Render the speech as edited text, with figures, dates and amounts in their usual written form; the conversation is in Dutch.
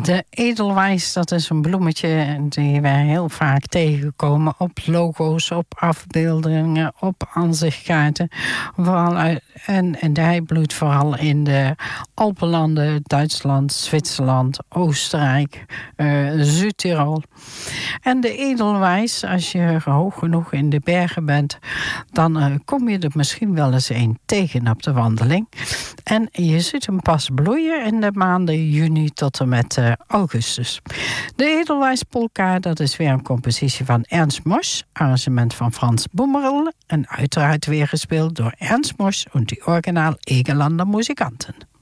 De edelwijs, dat is een bloemetje die wij heel vaak tegenkomen op logo's, op afbeeldingen, op aanzichtkaarten. En hij bloeit vooral in de Alpenlanden, Duitsland, Zwitserland, Oostenrijk, Zuid-Tirol. En de edelwijs, als je hoog genoeg in de bergen bent, dan kom je er misschien wel eens een tegen op de wandeling. En je ziet hem pas bloeien in de maanden juni tot en met augustus. De edelwijspolka, dat is weer een compositie van Ernst Mosch, arrangement van Frans Boemerl en uiteraard weer gespeeld door Ernst Mosch en die Original Egerlander Musikanten.